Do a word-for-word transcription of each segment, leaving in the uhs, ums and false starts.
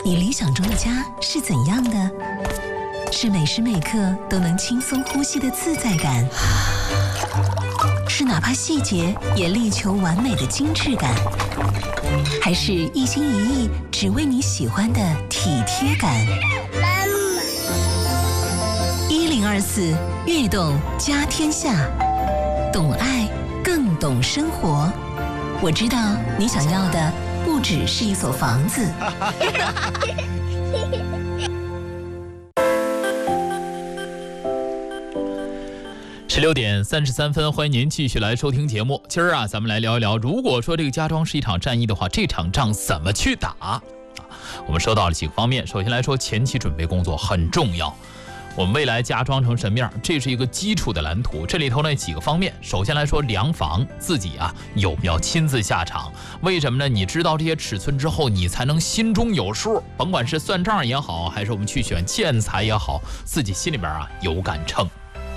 你理想中的家是怎样的？是每时每刻都能轻松呼吸的自在感，是哪怕细节也力求完美的精致感，还是一心一意只为你喜欢的体贴感？一零二四悦动家天下，懂爱更懂生活。我知道你想要的不只是一所房子。 十六点三十三分，欢迎您继续来收听节目。今儿啊，咱们来聊一聊，如果说这个家装是一场战役的话，这场仗怎么去打啊？我们说到了几个方面，首先来说，前期准备工作很重要。我们未来家装成什么样，这是一个基础的蓝图。这里头呢几个方面，首先来说量房，自己啊有没有亲自下场？为什么呢？你知道这些尺寸之后，你才能心中有数。甭管是算账也好，还是我们去选建材也好，自己心里边啊有杆秤。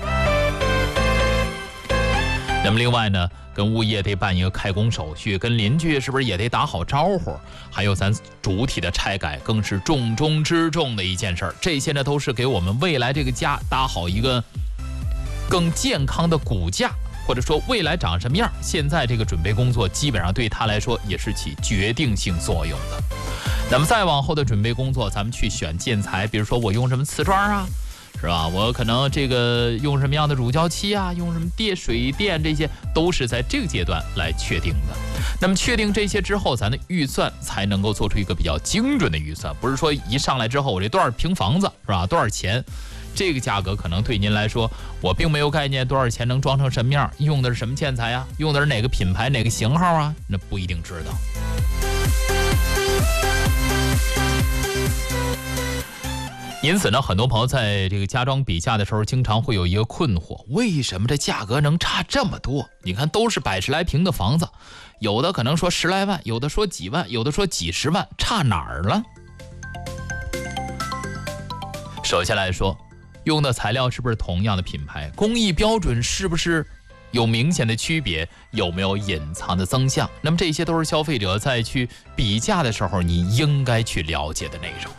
那么另外呢，跟物业得办一个开工手续，跟邻居是不是也得打好招呼？还有咱主体的拆改，更是重中之重的一件事儿。这些呢，都是给我们未来这个家搭好一个更健康的骨架，或者说未来长什么样，现在这个准备工作基本上对他来说也是起决定性作用的。那么再往后的准备工作，咱们去选建材，比如说我用什么瓷砖啊，是吧？我可能这个用什么样的乳胶漆啊，用什么电水电，这些都是在这个阶段来确定的。那么确定这些之后，咱的预算才能够做出一个比较精准的预算，不是说一上来之后我这多少平房子是吧？多少钱？这个价格可能对您来说，我并没有概念，多少钱能装成什么样？用的是什么建材啊？用的是哪个品牌、哪个型号啊？那不一定知道。因此呢，很多朋友在这个家装比价的时候，经常会有一个困惑：为什么这价格能差这么多？你看，都是百十来平的房子，有的可能说十来万，有的说几万，有的说几十万，差哪儿了？首先来说，用的材料是不是同样的品牌？工艺标准是不是有明显的区别？有没有隐藏的增项？那么这些都是消费者在去比价的时候，你应该去了解的内容。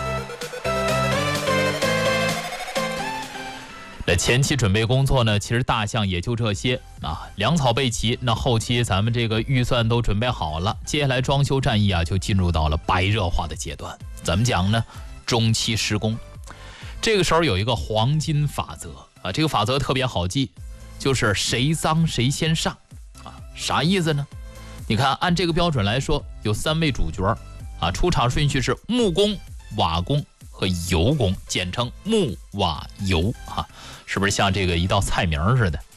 那前期准备工作呢，其实大项也就这些啊，粮草备齐。那后期咱们这个预算都准备好了，接下来装修战役啊就进入到了白热化的阶段。怎么讲呢？中期施工，这个时候有一个黄金法则啊，这个法则特别好记，就是谁脏谁先上啊。啥意思呢？你看，按这个标准来说，有三位主角啊，出场顺序是木工、瓦工和油工，简称木瓦油啊，是不是像这个一道菜名似的？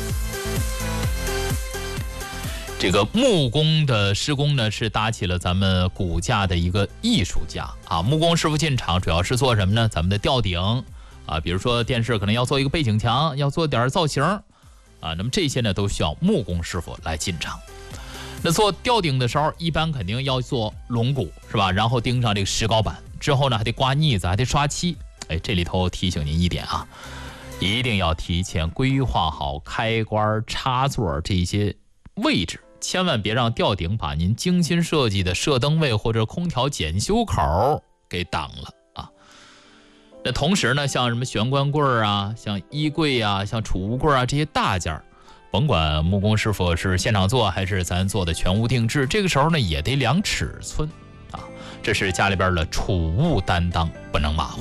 这个木工的施工呢，是搭起了咱们骨架的一个艺术家啊。木工师傅进场主要是做什么呢？咱们的吊顶啊，比如说电视可能要做一个背景墙，要做点造型啊，那么这些呢都需要木工师傅来进场。那做吊顶的时候，一般肯定要做龙骨是吧？然后钉上这个石膏板。之后呢，还得刮腻子，还得刷漆。哎，这里头提醒您一点啊，一定要提前规划好开关、插座这些位置，千万别让吊顶把您精心设计的射灯位或者空调检修口给挡了啊。那同时呢，像什么玄关柜啊、像衣柜啊、像储物柜啊这些大件，甭管木工师傅是现场做还是咱做的全屋定制，这个时候呢也得量尺寸。这是家里边的储物担当，不能马虎。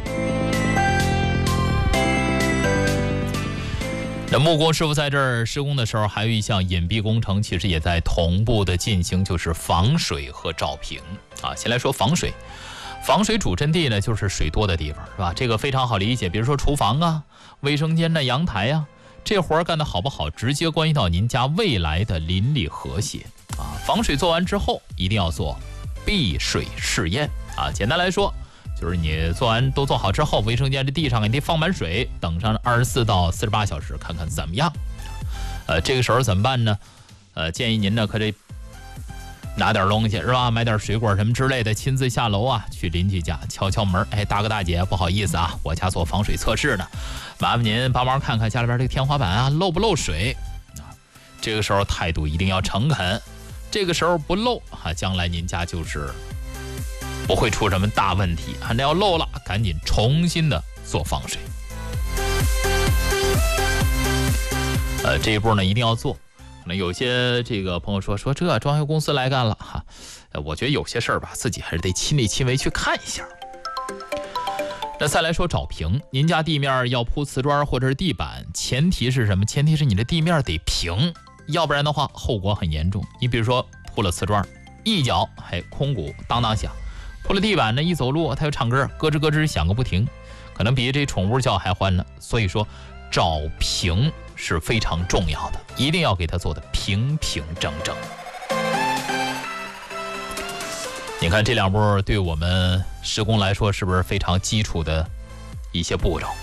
那木工师傅在这儿施工的时候，还有一项隐蔽工程，其实也在同步的进行，就是防水和照平啊。先来说防水，防水主阵地呢，就是水多的地方，是吧？这个非常好理解，比如说厨房啊、卫生间呢、阳台啊，这活干得好不好，直接关系到您家未来的邻里和谐啊。防水做完之后，一定要做避水试验啊，简单来说，就是你做完都做好之后，卫生间这地上你得放满水，等上二十四到四十八小时，看看怎么样。呃，这个时候怎么办呢？呃，建议您呢可得拿点东西是吧？买点水果什么之类的，亲自下楼啊，去邻居家敲敲门。哎，大哥大姐，不好意思啊，我家做防水测试呢，麻烦您帮忙看看家里边这个天花板啊漏不漏水啊。这个时候态度一定要诚恳。这个时候不漏啊，将来您家就是不会出什么大问题。啊，那要漏了，赶紧重新的做防水。呃，这一步呢一定要做。可能有些这个朋友说说这装修公司来干了哈，呃，我觉得有些事儿吧，自己还是得亲力亲为去看一下。那再来说找平，您家地面要铺瓷砖或者是地板，前提是什么？前提是你的地面得平，要不然的话后果很严重。你比如说铺了瓷砖，一脚还空鼓当当响，铺了地板呢，一走路它又唱歌，咯吱咯吱响个不停，可能比这宠物叫还欢呢。所以说找平是非常重要的，一定要给它做的平平整整。你看这两步对我们施工来说是不是非常基础的一些步骤？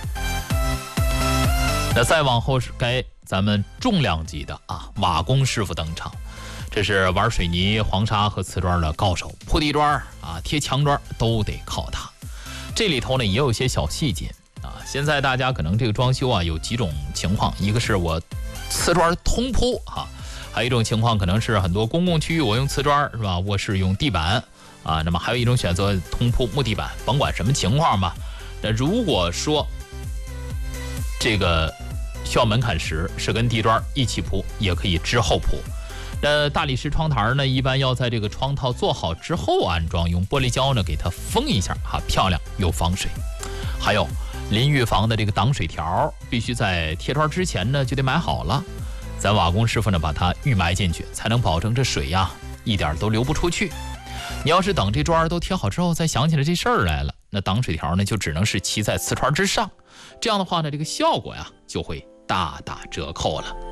那再往后是该咱们重量级的啊，瓦工师傅登场。这是玩水泥、黄沙和瓷砖的高手，铺地砖啊、贴墙砖都得靠他。这里头呢也有一些小细节啊。现在大家可能这个装修啊有几种情况，一个是我瓷砖通铺哈、啊，还有一种情况可能是很多公共区域我用瓷砖是吧，卧室用地板。啊，那么还有一种选择通铺木地板，甭管什么情况吧。那如果说这个需要门槛石是跟地砖一起铺，也可以之后铺。那大理石窗台呢，一般要在这个窗套做好之后安装，用玻璃胶呢给它封一下哈，漂亮又防水。还有淋浴房的这个挡水条，必须在贴砖之前呢就得买好了，咱瓦工师傅呢把它预埋进去，才能保证这水呀一点都流不出去。你要是等这砖都贴好之后才想起来这事儿来了，那挡水条呢就只能是骑在瓷砖之上，这样的话呢，这个效果呀就会大打折扣了。